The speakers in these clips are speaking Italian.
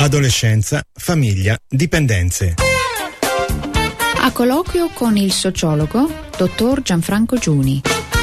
adolescenza, famiglia, dipendenze. A colloquio con il sociologo dottor Gianfranco Giuni.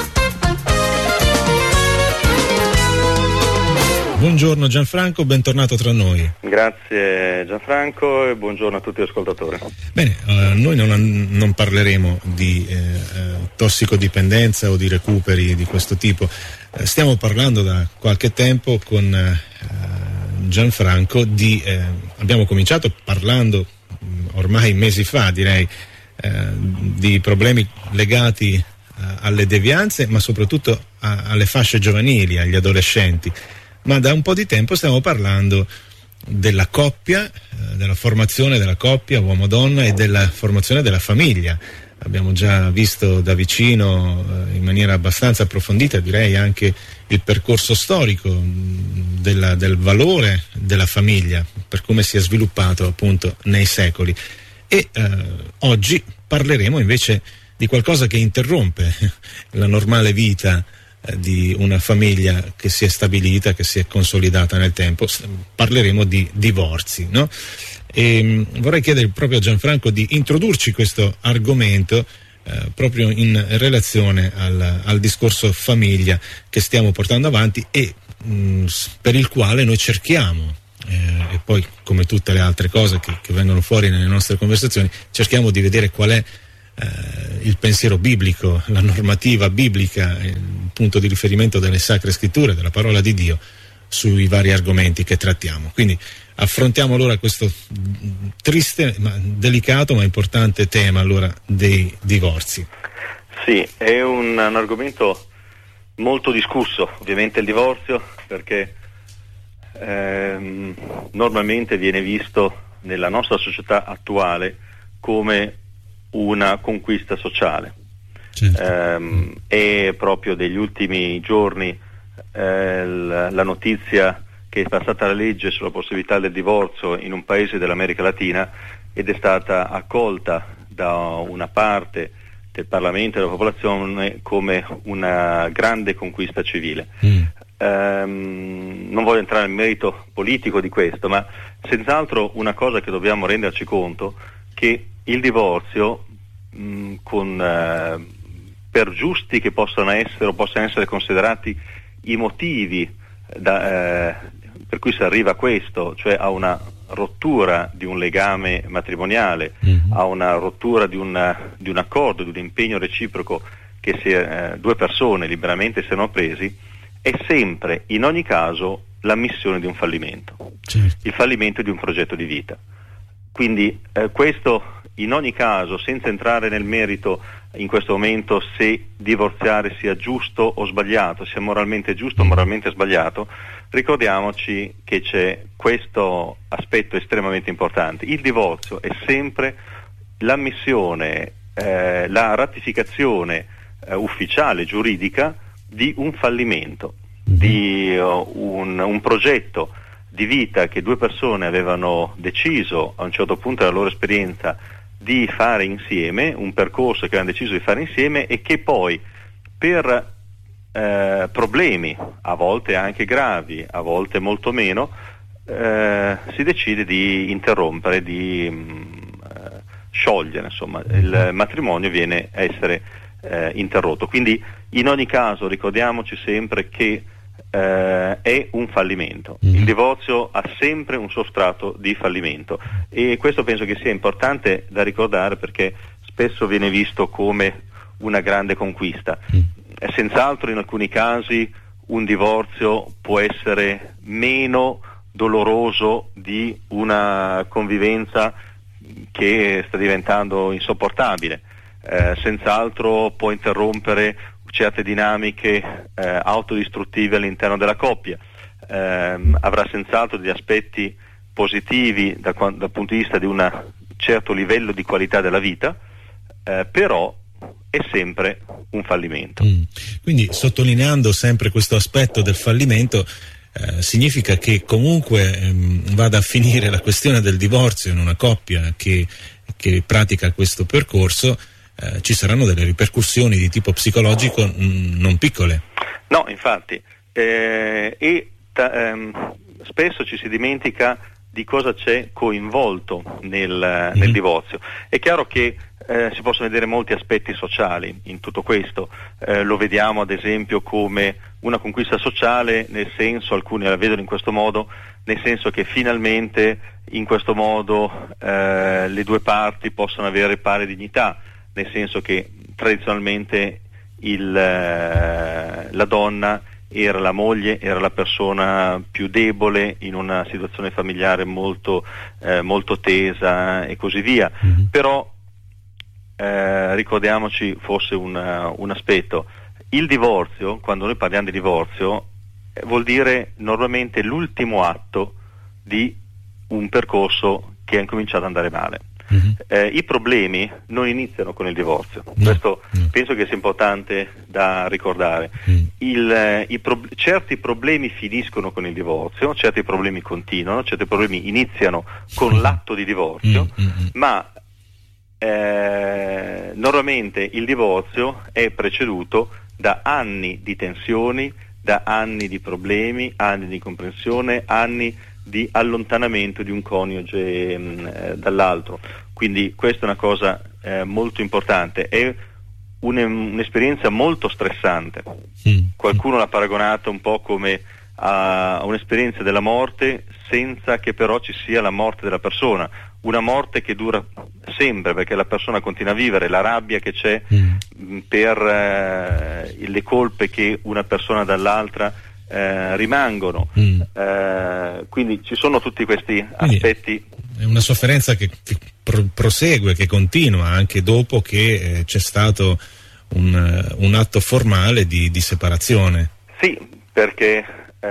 Buongiorno Gianfranco, bentornato tra noi. Grazie Gianfranco e buongiorno a tutti gli ascoltatori. Bene, noi non parleremo di tossicodipendenza o di recuperi di questo tipo. Stiamo parlando da qualche tempo con Gianfranco abbiamo cominciato parlando ormai mesi fa, direi, di problemi legati alle devianze, ma soprattutto alle fasce giovanili, agli adolescenti. Ma da un po' di tempo stiamo parlando della coppia, della formazione della coppia uomo-donna e della formazione della famiglia. Abbiamo già visto da vicino, in maniera abbastanza approfondita, direi anche il percorso storico del valore della famiglia, per come si è sviluppato appunto nei secoli. E oggi parleremo invece di qualcosa che interrompe la normale vita di una famiglia che si è stabilita, che si è consolidata nel tempo. Parleremo di divorzi, no? E vorrei chiedere proprio a Gianfranco di introdurci questo argomento proprio in relazione al discorso famiglia che stiamo portando avanti e per il quale noi cerchiamo, e poi come tutte le altre cose che vengono fuori nelle nostre conversazioni, cerchiamo di vedere qual è il pensiero biblico, la normativa biblica, il punto di riferimento delle sacre scritture, della parola di Dio sui vari argomenti che trattiamo. Quindi affrontiamo allora questo triste, delicato ma importante tema allora dei divorzi. Sì, è un argomento molto discusso, ovviamente il divorzio, perché normalmente viene visto nella nostra società attuale come una conquista sociale. Certo. È proprio degli ultimi giorni la notizia che è passata la legge sulla possibilità del divorzio in un paese dell'America Latina ed è stata accolta da una parte del Parlamento e della popolazione come una grande conquista civile. Non voglio entrare nel merito politico di questo, ma senz'altro una cosa che dobbiamo renderci conto che il divorzio, per giusti che possano essere o possano essere considerati i motivi per cui si arriva a questo, cioè a una rottura di un legame matrimoniale, a una rottura di un accordo, di un impegno reciproco che due persone liberamente siano presi, è sempre, in ogni caso, l'ammissione di un fallimento, certo. Il fallimento di un progetto di vita. Quindi questo in ogni caso, senza entrare nel merito in questo momento se divorziare sia giusto o sbagliato, sia moralmente giusto o moralmente sbagliato, ricordiamoci che c'è questo aspetto estremamente importante. Il divorzio è sempre l'ammissione, la ratificazione ufficiale, giuridica, di un fallimento, di un progetto di vita che due persone avevano deciso a un certo punto della loro esperienza di fare insieme, un percorso che avevano deciso di fare insieme e che poi per problemi, a volte anche gravi, a volte molto meno, si decide di interrompere, di sciogliere, insomma, il matrimonio viene a essere interrotto. Quindi in ogni caso ricordiamoci sempre che è un fallimento. Il divorzio ha sempre un sostrato di fallimento e questo penso che sia importante da ricordare perché spesso viene visto come una grande conquista. Senz'altro in alcuni casi un divorzio può essere meno doloroso di una convivenza che sta diventando insopportabile, senz'altro può interrompere certe dinamiche autodistruttive all'interno della coppia, avrà senz'altro degli aspetti positivi dal punto di vista di un certo livello di qualità della vita, però è sempre un fallimento. Quindi sottolineando sempre questo aspetto del fallimento, significa che comunque vada a finire la questione del divorzio in una coppia che pratica questo percorso, ci saranno delle ripercussioni di tipo psicologico non piccole. No, infatti, spesso ci si dimentica di cosa c'è coinvolto nel divorzio. È chiaro che si possono vedere molti aspetti sociali in tutto questo, lo vediamo ad esempio come una conquista sociale, nel senso, alcuni la vedono in questo modo, nel senso che finalmente in questo modo le due parti possono avere pari dignità, nel senso che tradizionalmente la donna era la moglie, era la persona più debole in una situazione familiare molto tesa e così via. Però ricordiamoci forse un aspetto: il divorzio, quando noi parliamo di divorzio, vuol dire normalmente l'ultimo atto di un percorso che ha incominciato ad andare male. I problemi non iniziano con il divorzio, questo penso che sia importante da ricordare. Certi problemi finiscono con il divorzio, certi problemi continuano, certi problemi iniziano con l'atto di divorzio, ma normalmente il divorzio è preceduto da anni di tensioni, da anni di problemi, anni di incomprensione, anni di allontanamento di un coniuge dall'altro. Quindi questa è una cosa molto importante, è un'esperienza molto stressante. Qualcuno l'ha paragonata un po' come a un'esperienza della morte, senza che però ci sia la morte della persona, una morte che dura sempre, perché la persona continua a vivere, la rabbia che c'è per le colpe che una persona dall'altra rimangono, quindi ci sono tutti questi aspetti. È una sofferenza che prosegue, che continua anche dopo che c'è stato un atto formale di separazione. Sì, perché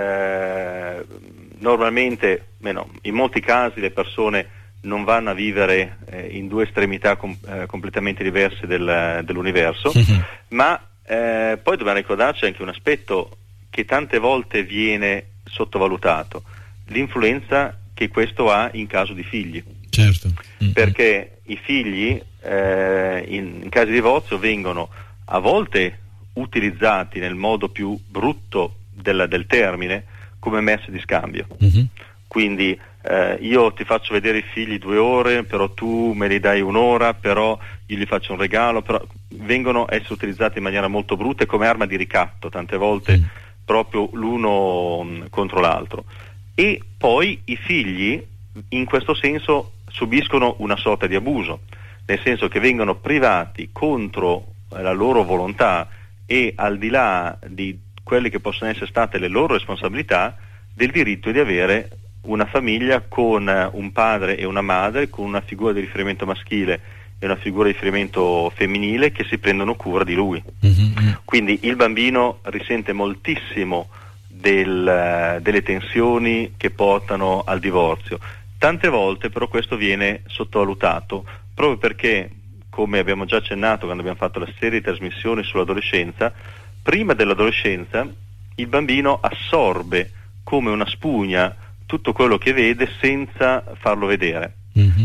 normalmente, in molti casi, le persone non vanno a vivere in due estremità completamente diverse dell'universo, ma poi dobbiamo ricordarci anche un aspetto che tante volte viene sottovalutato: l'influenza che questo ha in caso di figli. Certo. Perché i figli in caso di divorzio vengono a volte utilizzati nel modo più brutto del termine come merce di scambio. Quindi io ti faccio vedere i figli 2 ore, però tu me li dai 1 ora, però io gli faccio un regalo, però vengono a essere utilizzati in maniera molto brutta e come arma di ricatto tante volte, proprio l'uno contro l'altro. E poi i figli in questo senso subiscono una sorta di abuso, nel senso che vengono privati contro la loro volontà e al di là di quelle che possono essere state le loro responsabilità, del diritto di avere una famiglia con un padre e una madre, con una figura di riferimento maschile e una figura di riferimento femminile che si prendono cura di lui. Quindi il bambino risente moltissimo delle tensioni che portano al divorzio. Tante volte però questo viene sottovalutato, proprio perché, come abbiamo già accennato quando abbiamo fatto la serie di trasmissioni sull'adolescenza, prima dell'adolescenza il bambino assorbe come una spugna tutto quello che vede senza farlo vedere.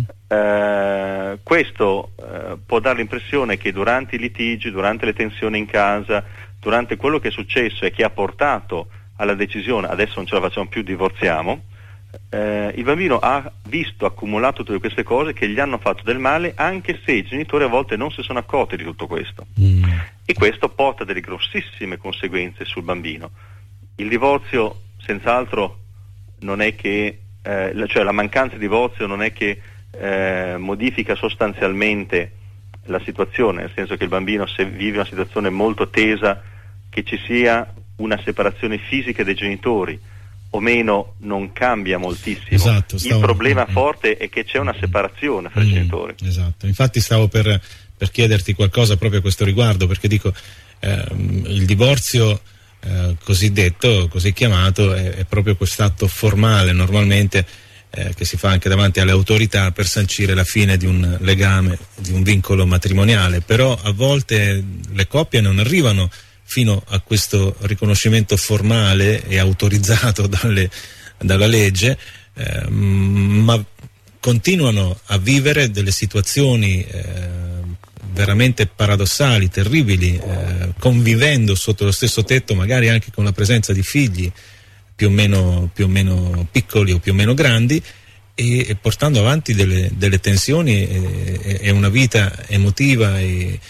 Questo può dare l'impressione che durante i litigi, durante le tensioni in casa, durante quello che è successo e che ha portato alla decisione adesso non ce la facciamo più, divorziamo, il bambino ha visto accumulato tutte queste cose che gli hanno fatto del male, anche se i genitori a volte non si sono accorti di tutto questo. E questo porta delle grossissime conseguenze sul bambino. Il divorzio senz'altro non è che cioè la mancanza di divorzio non è che modifica sostanzialmente la situazione, nel senso che il bambino, se vive una situazione molto tesa, che ci sia una separazione fisica dei genitori o meno non cambia moltissimo. Esatto, il problema forte è che c'è una separazione fra i genitori. Esatto, infatti stavo per chiederti qualcosa proprio a questo riguardo, perché dico il divorzio cosiddetto, così chiamato, è proprio quest'atto formale normalmente che si fa anche davanti alle autorità per sancire la fine di un legame, di un vincolo matrimoniale, però a volte le coppie non arrivano fino a questo riconoscimento formale e autorizzato dalla legge, ma continuano a vivere delle situazioni veramente paradossali, terribili, convivendo sotto lo stesso tetto, magari anche con la presenza di figli più o meno piccoli o più o meno grandi, e portando avanti delle tensioni e una vita emotiva e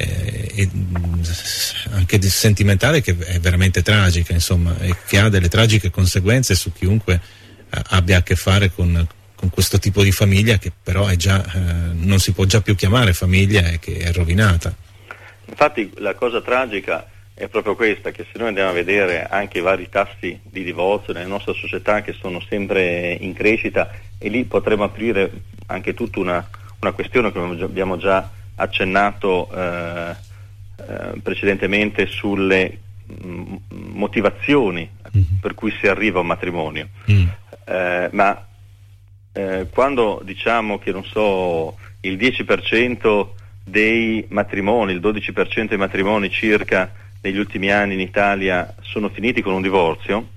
anche sentimentale che è veramente tragica, insomma, e che ha delle tragiche conseguenze su chiunque abbia a che fare con questo tipo di famiglia, che però è già non si può già più chiamare famiglia e che è rovinata. Infatti la cosa tragica è proprio questa, che se noi andiamo a vedere anche i vari tassi di divorzio nella nostra società, che sono sempre in crescita, e lì potremo aprire anche tutta una questione che abbiamo già accennato precedentemente sulle motivazioni per cui si arriva a un matrimonio. Ma quando diciamo che, non so, il 10% dei matrimoni, il 12% dei matrimoni circa negli ultimi anni in Italia sono finiti con un divorzio,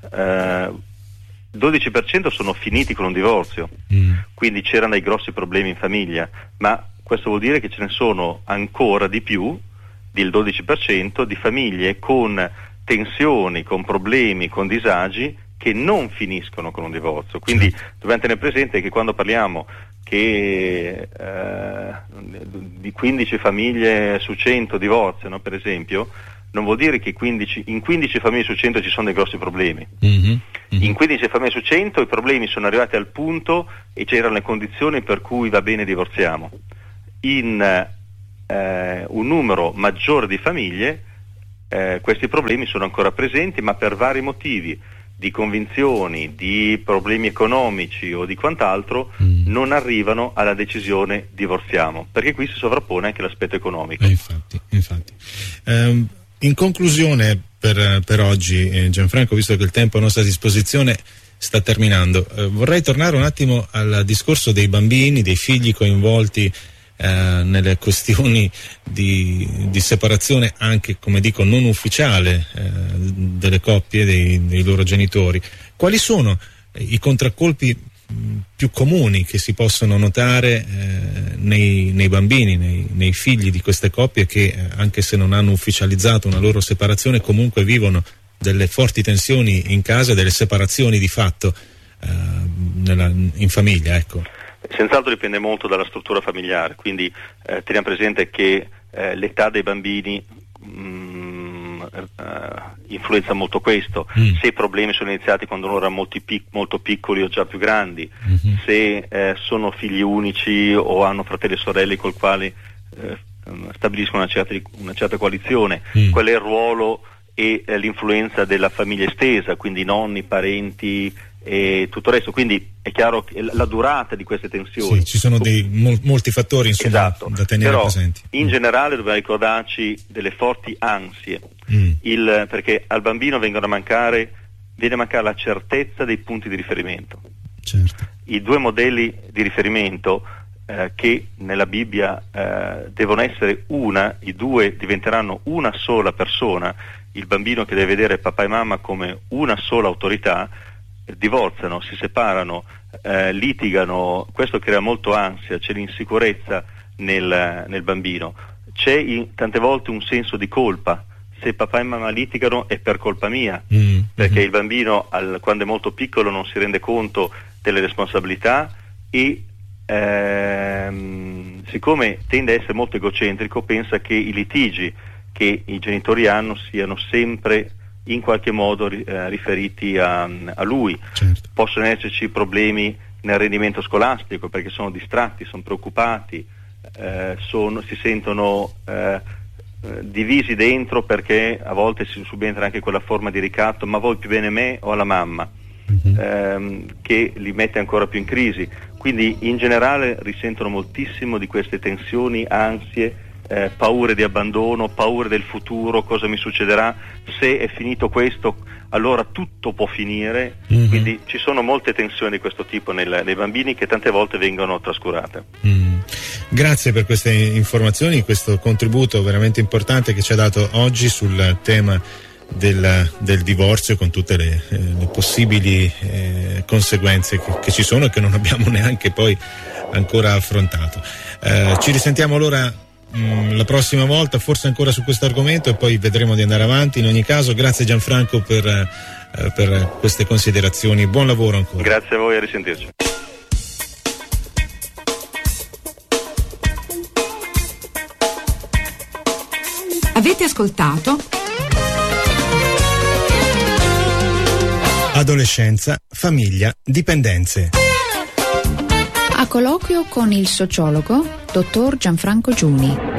12% sono finiti con un divorzio, quindi c'erano dei grossi problemi in famiglia, ma questo vuol dire che ce ne sono ancora di più del 12% di famiglie con tensioni, con problemi, con disagi che non finiscono con un divorzio. Quindi dobbiamo tenere presente che quando parliamo che di 15 famiglie su 100 divorziano, per esempio, non vuol dire che in 15 famiglie su 100 ci sono dei grossi problemi. In 15 famiglie su 100 i problemi sono arrivati al punto e c'erano le condizioni per cui va bene, divorziamo. In un numero maggiore di famiglie questi problemi sono ancora presenti, ma per vari motivi di convinzioni, di problemi economici o di quant'altro non arrivano alla decisione divorziamo, perché qui si sovrappone anche l'aspetto economico. Infatti. In conclusione per oggi, Gianfranco, visto che il tempo a nostra disposizione sta terminando, vorrei tornare un attimo al discorso dei bambini, dei figli coinvolti nelle questioni di separazione anche, come dico, non ufficiale delle coppie, dei loro genitori. Quali sono i contraccolpi più comuni che si possono notare nei bambini, nei figli di queste coppie che, anche se non hanno ufficializzato una loro separazione, comunque vivono delle forti tensioni in casa, delle separazioni di fatto in famiglia, ecco? Senz'altro dipende molto dalla struttura familiare, quindi teniamo presente che l'età dei bambini influenza molto questo. Se i problemi sono iniziati quando loro erano molto piccoli o già più grandi, se sono figli unici o hanno fratelli e sorelle col quali stabiliscono una certa coalizione, qual è il ruolo e l'influenza della famiglia estesa, quindi nonni, parenti e tutto il resto. Quindi è chiaro che la durata di queste tensioni, sì, ci sono molti fattori, insomma, esatto, da tenere però, presenti. In generale dobbiamo ricordarci delle forti ansie, perché al bambino viene a mancare la certezza dei punti di riferimento. Certo. I due modelli di riferimento che nella Bibbia devono essere i due diventeranno una sola persona. Il bambino che deve vedere papà e mamma come una sola autorità, divorziano, si separano, litigano, questo crea molto ansia, c'è l'insicurezza nel bambino, c'è tante volte un senso di colpa. Se papà e mamma litigano è per colpa mia, perché il bambino quando è molto piccolo non si rende conto delle responsabilità e siccome tende a essere molto egocentrico, pensa che i litigi che i genitori hanno siano sempre in qualche modo riferiti a lui. Certo. Possono esserci problemi nel rendimento scolastico perché sono distratti, sono preoccupati, si sentono divisi dentro perché a volte si subentra anche quella forma di ricatto: ma vuoi più bene me o alla mamma? Che li mette ancora più in crisi. Quindi in generale risentono moltissimo di queste tensioni, ansie, paure di abbandono, paure del futuro, cosa mi succederà, se è finito questo allora tutto può finire. Quindi ci sono molte tensioni di questo tipo nei bambini che tante volte vengono trascurate. Grazie per queste informazioni, questo contributo veramente importante che ci ha dato oggi sul tema del divorzio, con tutte le possibili conseguenze che ci sono e che non abbiamo neanche poi ancora affrontato. Ci risentiamo allora la prossima volta, forse ancora su questo argomento, e poi vedremo di andare avanti. In ogni caso, grazie Gianfranco per queste considerazioni, buon lavoro ancora. Grazie a voi, a risentirci. Avete ascoltato Adolescenza, famiglia, dipendenze. A colloquio con il sociologo, dottor Gianfranco Giuni.